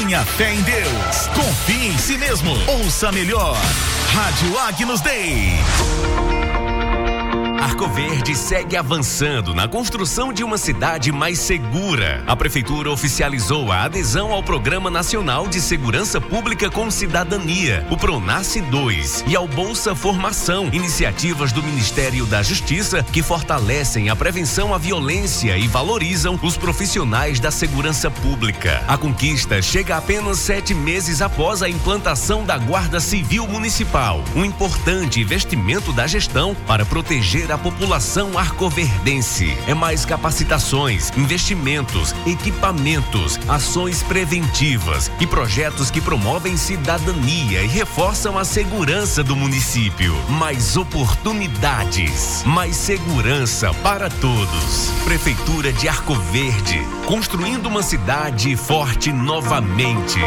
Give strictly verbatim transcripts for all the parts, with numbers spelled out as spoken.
Tenha fé em Deus. Confie em si mesmo. Ouça melhor. Rádio Agnus Dei. Arco Verde segue avançando na construção de uma cidade mais segura. A Prefeitura oficializou a adesão ao Programa Nacional de Segurança Pública com Cidadania, o PRONASSE dois, e ao Bolsa Formação, iniciativas do Ministério da Justiça que fortalecem a prevenção à violência e valorizam os profissionais da segurança pública. A conquista chega apenas sete meses após a implantação da Guarda Civil Municipal, um importante investimento da gestão para proteger a população arcoverdense. É mais capacitações, investimentos, equipamentos, ações preventivas e projetos que promovem cidadania e reforçam a segurança do município. Mais oportunidades, mais segurança para todos. Prefeitura de Arco Verde, construindo uma cidade forte novamente.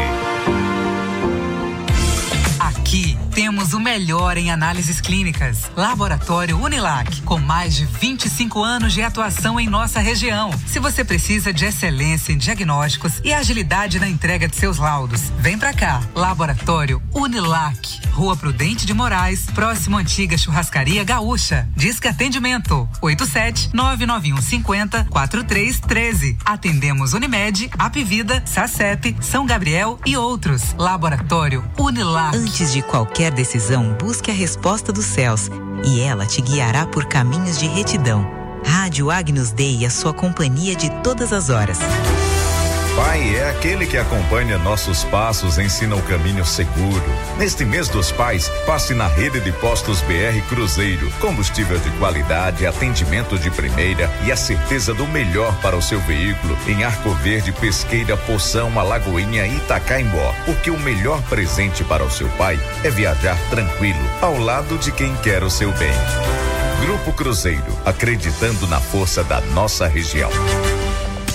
Aqui temos o melhor em análises clínicas. Laboratório Unilac, com mais de vinte e cinco anos de atuação em nossa região. Se você precisa de excelência em diagnósticos e agilidade na entrega de seus laudos, vem pra cá. Laboratório Unilac, Rua Prudente de Moraes, próximo à antiga Churrascaria Gaúcha. Disque atendimento oito sete nove nove um cinco zero quatro três um três. Atendemos Unimed, Apvida, Sacep, São Gabriel e outros. Laboratório Unilac. Antes de qualquer decisão, busque a resposta dos céus e ela te guiará por caminhos de retidão. Rádio Agnus Dei, a sua companhia de todas as horas. Pai é aquele que acompanha nossos passos, ensina o caminho seguro. Neste mês dos pais, passe na rede de postos B R Cruzeiro. Combustível de qualidade, atendimento de primeira e a certeza do melhor para o seu veículo em Arco Verde, Pesqueira, Poção, Alagoinha e Itacaimbó. Porque o melhor presente para o seu pai é viajar tranquilo, ao lado de quem quer o seu bem. Grupo Cruzeiro, acreditando na força da nossa região.